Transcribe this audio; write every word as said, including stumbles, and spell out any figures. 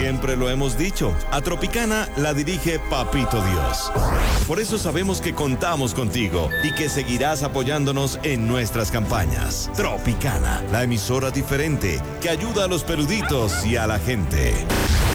Siempre lo hemos dicho, a Tropicana la dirige Papito Dios. Por eso sabemos que contamos contigo y que seguirás apoyándonos en nuestras campañas. Tropicana, la emisora diferente que ayuda a los peluditos y a la gente.